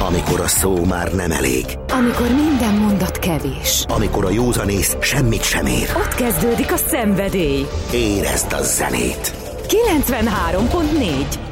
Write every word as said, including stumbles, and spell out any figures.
Amikor a szó már nem elég. Amikor minden mondat kevés. Amikor a józanész semmit sem ér. Ott kezdődik a szenvedély. Érezd a zenét! kilencvenhárom pont négy